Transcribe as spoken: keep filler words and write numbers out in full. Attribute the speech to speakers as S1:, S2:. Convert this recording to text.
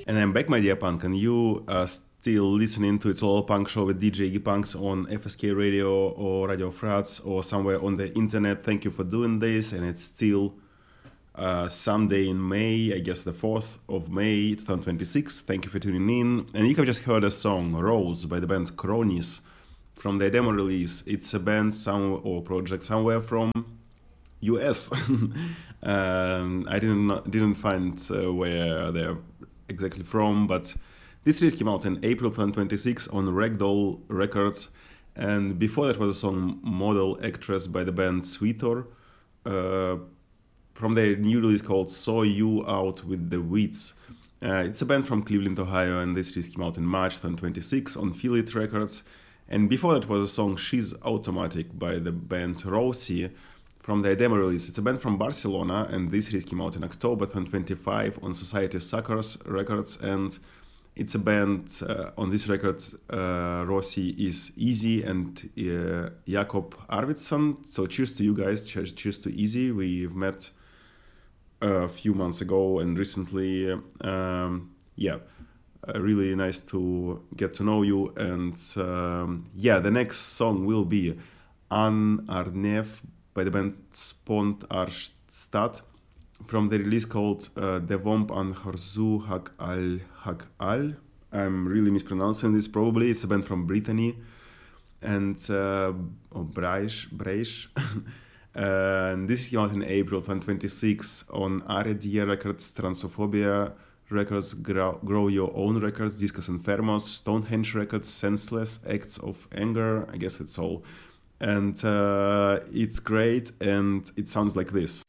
S1: And I'm back, my dear punk, and you are still listening to It's All Punk Show with D J Iggy Punks on F S K Radio or Radio Frats or somewhere on the internet. Thank you for doing this, and it's still uh, Sunday in May, I guess the fourth of May, twenty twenty-six. Thank you for tuning in. And you have just heard a song, Rose, by the band Kronis, from their demo release. It's a band some or project somewhere from U S. um, I didn't didn't find uh, where they're exactly from, but this release came out in April twenty twenty-six on Ragdoll Records, and before that was a song Model Actress by the band Sweetor uh, from their new release called Saw You Out with the Weeds. Uh, it's a band from Cleveland, Ohio, and this release came out in March twenty twenty-six on Feel It Records. And before that was a song She's Automatic by the band Rosie from their demo release. It's a band from Barcelona, and this release came out in October twenty twenty-five on Society Suckers Records, and it's a band uh, on this record. uh, Rossi is Easy and uh, Jakob Arvidsson. So cheers to you guys, cheers, cheers to Easy. We've met a few months ago and recently. Um, yeah, uh, really nice to get to know you. And um, yeah, the next song will be An Arnev by the band Spont Arstad from the release called uh, De Vomp an Horzu Hak Al Hak Al. I'm really mispronouncing this probably. It's a band from Brittany and uh, oh, Breish, Breish. And this came out in April twenty twenty-six on Aredia Records, Transophobia Records, Grow, Grow Your Own Records, Discos Enfermos, Stonehenge Records, Senseless, Acts of Anger. I guess that's all. And uh, it's great, and it sounds like this.